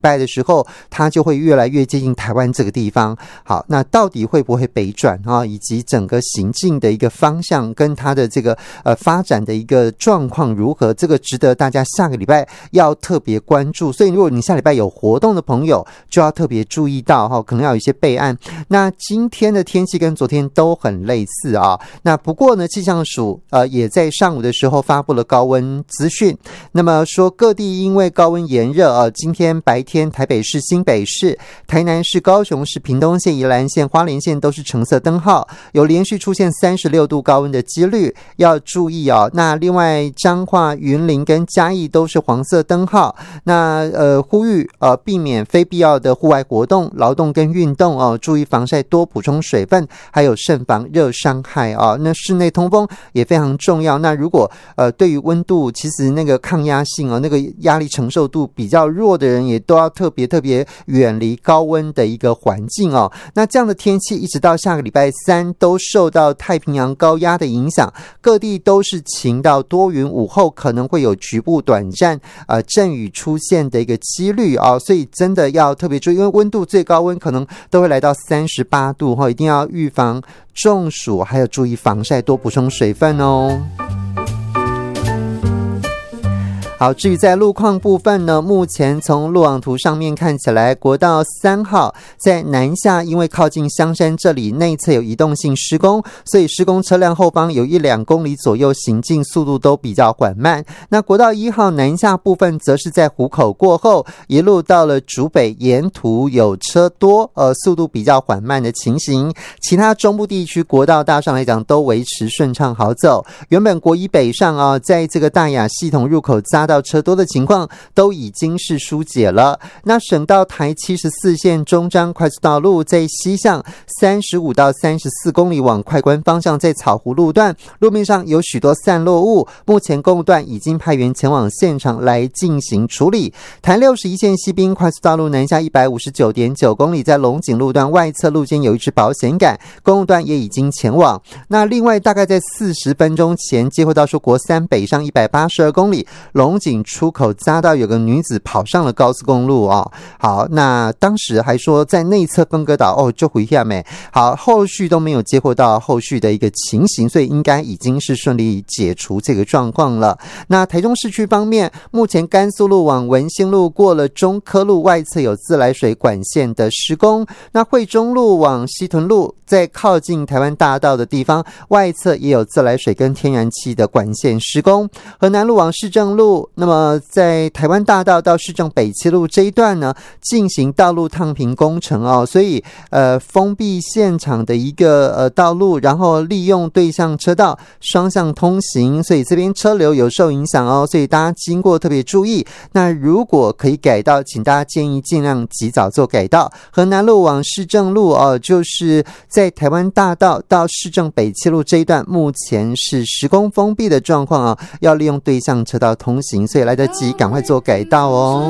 拜的时候，它就会越来越接近台湾这个地方。好，那到底会不会北转啊？以及整个行进的一个方向跟它的这个发展的一个状况如何？这个值得大家下个礼拜要特别关注。所以如果你下礼拜有活动的朋友，就要特别注意到哈，可能要有一些备案。那今天的天气跟昨天都很类似啊。那不过呢，气象署也在上午的时候发布了高温资讯。那么说各地因为高温炎热今天白天台北市、新北市、台南市、高雄市、屏东县、宜兰县、花莲县都是橙色灯号，有连续出现36度高温的几率，要注意那另外彰化、云林跟嘉义都是黄色灯号。那呼吁避免非必要的户外活动、劳动跟运动注意防晒，多补充水分，还有慎防热伤害那室内通风也非常重要。那如果对于温度其实那个抗压性那个压力承受度比较弱的人，也都要特别远离高温的一个环境那这样的天气一直到下个礼拜三都受到太平洋高压的影响，各地都是晴到多云，午后可能会有局部短暂阵雨出现的一个几率所以真的要特别注意，因为温度最高温可能都会来到38度一定要预防中暑，还有注意防晒，多补充水分好，至于在路况部分呢，目前从路网图上面看起来，国道3号在南下，因为靠近香山这里内侧有移动性施工，所以施工车辆后方有1-2公里左右行进速度都比较缓慢。那国道1号南下部分则是在湖口过后，一路到了竹北，沿途有车多速度比较缓慢的情形。其他中部地区国道大上来讲都维持顺畅好走。原本国一北上在这个大雅系统入口匝道车多的情况都已经是疏解了。那省道台74线中彰快速道路在西向35到34公里往快关方向，在草湖路段路面上有许多散落物，目前公路段已经派员前往现场来进行处理。台61线西滨快速道路南下 159.9 公里，在龙井路段外侧路肩有一支保险杆，公路段也已经前往。那另外大概在40分钟前接获到说国3北上182公里，龙井出口匝道有个女子跑上了高速公路好，那当时还说在内侧分隔岛就回下没好，后续都没有接获到后续的一个情形，所以应该已经是顺利解除这个状况了。那台中市区方面，目前甘肃路往文兴路过了中科路外侧有自来水管线的施工，那惠中路往西屯路在靠近台湾大道的地方外侧也有自来水跟天然气的管线施工。河南路往市政路，那么在台湾大道到市政北七路这一段呢，进行道路烫平工程所以封闭现场的一个道路，然后利用对向车道双向通行，所以这边车流有受影响所以大家经过特别注意。那如果可以改道，请大家建议尽量及早做改道。河南路往市政路就是在台湾大道到市政北七路这一段，目前是施工封闭的状况要利用对向车道通行，所以来得及赶快做改道